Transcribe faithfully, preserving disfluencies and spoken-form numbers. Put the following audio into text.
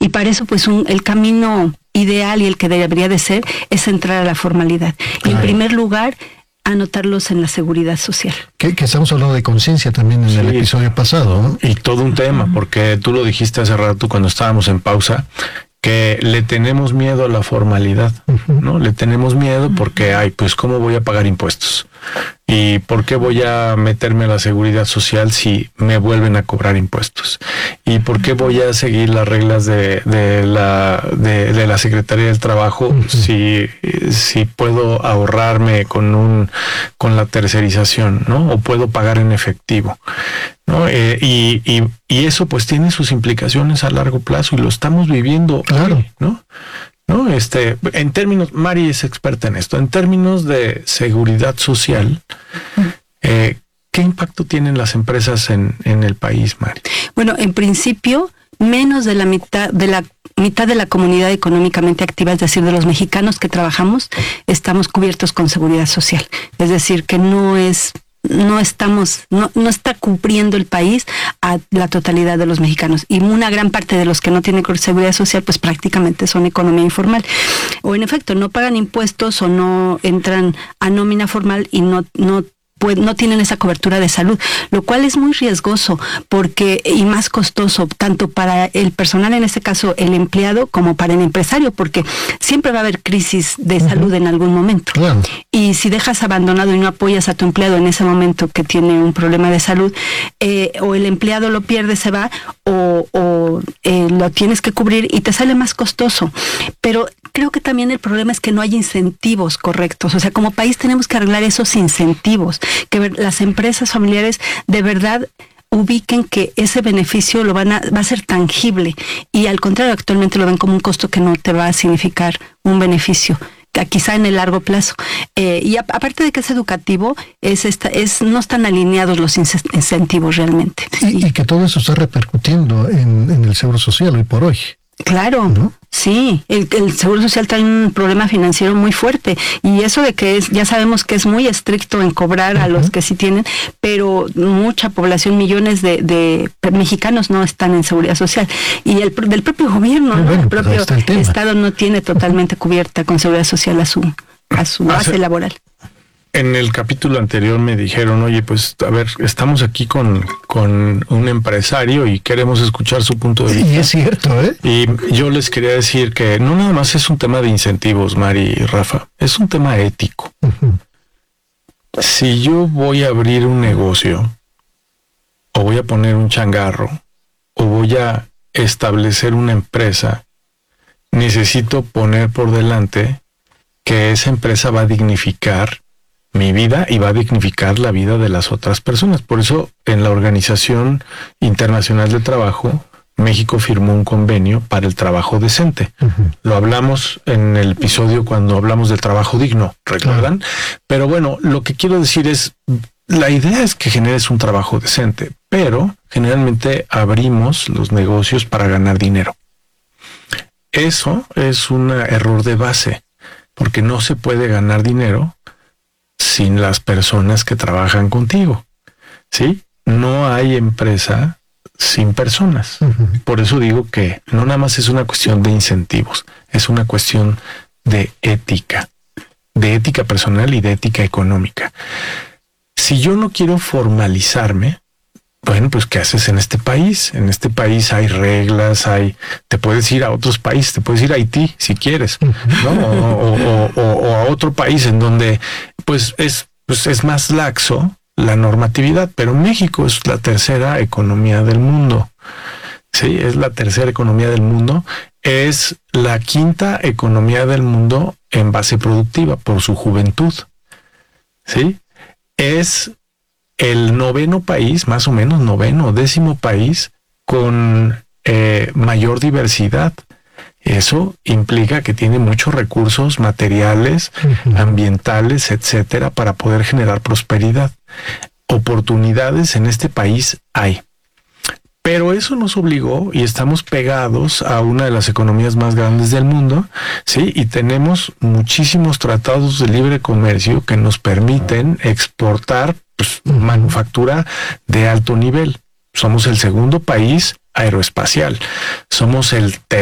Y para eso, pues, un, el camino ideal y el que debería de ser es entrar a la formalidad. Y en primer lugar, anotarlos en la seguridad social. Que, que estamos hablando de conciencia también en sí, el episodio pasado, ¿no? Y todo un tema, porque tú lo dijiste hace rato cuando estábamos en pausa, que le tenemos miedo a la formalidad, ¿no? Le tenemos miedo porque, ay, pues, ¿cómo voy a pagar impuestos? ¿Y por qué voy a meterme a la seguridad social si me vuelven a cobrar impuestos? ¿Y por qué voy a seguir las reglas de, de, la, de, de la Secretaría del Trabajo uh-huh. si, si puedo ahorrarme con, un, con la tercerización, ¿no? O puedo pagar en efectivo, ¿no? Eh, y, y, y eso pues tiene sus implicaciones a largo plazo y lo estamos viviendo, claro, hoy, ¿no? No, este, en términos, Mari es experta en esto, en términos de seguridad social, eh, ¿qué impacto tienen las empresas en, en el país, Mari? Bueno, en principio, menos de la mitad de la mitad de la comunidad económicamente activa, es decir, de los mexicanos que trabajamos, estamos cubiertos con seguridad social. Es decir, que no es no estamos, no, no está cubriendo el país a la totalidad de los mexicanos. Y una gran parte de los que no tienen seguridad social, pues prácticamente son economía informal. O en efecto, no pagan impuestos o no entran a nómina formal y no, no pues no tienen esa cobertura de salud, lo cual es muy riesgoso porque y más costoso tanto para el personal, en este caso el empleado, como para el empresario, porque siempre va a haber crisis de uh-huh. salud en algún momento. Claro. Y si dejas abandonado y no apoyas a tu empleado en ese momento que tiene un problema de salud, eh, o el empleado lo pierde, se va, o, o eh, lo tienes que cubrir y te sale más costoso. Pero creo que también el problema es que no hay incentivos correctos. O sea, como país tenemos que arreglar esos incentivos, que las empresas familiares de verdad ubiquen que ese beneficio lo van a, va a ser tangible, y al contrario, actualmente lo ven como un costo que no te va a significar un beneficio, quizá en el largo plazo. Eh, y a, aparte de que es educativo, es esta, es no están alineados los incentivos realmente. Y, y que todo eso está repercutiendo en, en el seguro social hoy por hoy. Claro, ¿no? Sí, el, el Seguro Social trae un problema financiero muy fuerte, y eso de que es, ya sabemos que es muy estricto en cobrar uh-huh. a los que sí tienen, pero mucha población, millones de, de mexicanos no están en Seguridad Social, y el del propio gobierno, ¿no? Bueno, el propio pues el Estado no tiene totalmente cubierta con Seguridad Social a su, a su base Hace... laboral. En el capítulo anterior me dijeron, oye, pues a ver, estamos aquí con, con un empresario y queremos escuchar su punto de vista. Y es cierto, ¿eh? Y yo les quería decir que no nada más es un tema de incentivos, Mari y Rafa, es un tema ético. Uh-huh. Si yo voy a abrir un negocio, o voy a poner un changarro, o voy a establecer una empresa, necesito poner por delante que esa empresa va a dignificar mi vida y va a dignificar la vida de las otras personas. Por eso, en la Organización Internacional del Trabajo, México firmó un convenio para el trabajo decente. Uh-huh. Lo hablamos en el episodio cuando hablamos del trabajo digno, ¿recuerdan? Uh-huh. Pero bueno, lo que quiero decir es, la idea es que generes un trabajo decente, pero generalmente abrimos los negocios para ganar dinero. Eso es un error de base, porque no se puede ganar dinero sin las personas que trabajan contigo, ¿sí? No hay empresa sin personas. Uh-huh. Por eso digo que no nada más es una cuestión de incentivos, es una cuestión de ética, de ética personal y de ética económica. Si yo no quiero formalizarme, bueno, pues ¿qué haces en este país? En este país hay reglas, hay, te puedes ir a otros países, te puedes ir a Haití si quieres, ¿no? O, o, o, o a otro país en donde pues es, pues es más laxo la normatividad, pero México es la tercera economía del mundo. Sí, es la tercera economía del mundo, es la quinta economía del mundo en base productiva por su juventud. Sí, es el noveno país, más o menos noveno, décimo país con eh, mayor diversidad. Eso implica que tiene muchos recursos materiales, uh-huh. ambientales, etcétera, para poder generar prosperidad. Oportunidades en este país hay. Pero eso nos obligó y estamos pegados a una de las economías más grandes del mundo, ¿sí? Y tenemos muchísimos tratados de libre comercio que nos permiten exportar pues, manufactura de alto nivel. Somos el segundo país aeroespacial. Somos el